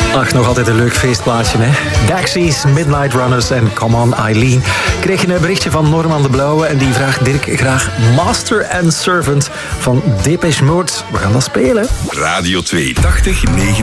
Ach, nog altijd een leuk feestplaatje, hè? Daxies, Midnight Runners en Come On Eileen. Kreeg je een berichtje van Norman de Blauwe en die vraagt Dirk graag Master and Servant van Depeche Mode. We gaan dat spelen. Radio 2, 80, 9.